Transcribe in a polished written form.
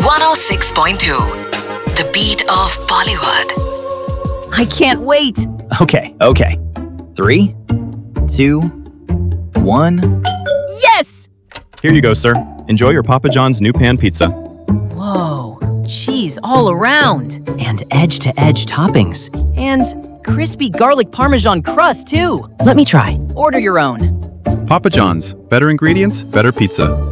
106.2, the beat of Bollywood. I can't wait. Okay. 3, 2, 1. Yes! Here you go, sir. Enjoy your Papa John's new pan pizza. Whoa, cheese all around. And edge-to-edge toppings. And crispy garlic parmesan crust, too. Let me try. Order your own. Papa John's. Better ingredients, better pizza.